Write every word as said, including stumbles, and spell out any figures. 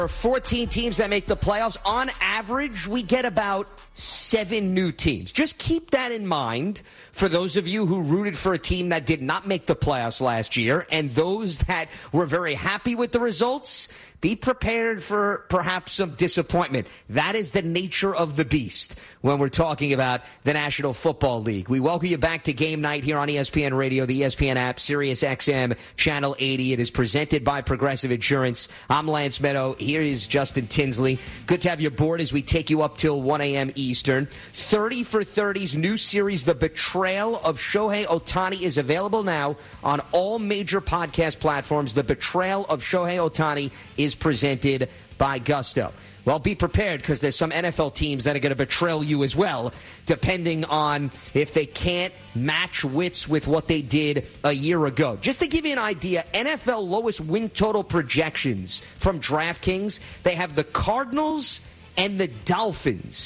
There are fourteen teams that make the playoffs. On average, we get about seven new teams. Just keep that in mind for those of you who rooted for a team that did not make the playoffs last year, and those that were very happy with the results. Be prepared for perhaps some disappointment. That is the nature of the beast when we're talking about the National Football League. We welcome you back to Game Night here on E S P N Radio, the E S P N app, Sirius X M, Channel eighty. It is presented by Progressive Insurance. I'm Lance Meadow. Here is Justin Tinsley. Good to have you aboard as we take you up till one a.m. Eastern. thirty for thirty's new series, The Betrayal of Shohei Ohtani, is available now on all major podcast platforms. The Betrayal of Shohei Ohtani is presented by Gusto. Well, be prepared because there's some N F L teams that are going to betray you as well, depending on if they can't match wits with what they did a year ago. Just to give you an idea, N F L lowest win total projections from DraftKings, they have the Cardinals and the Dolphins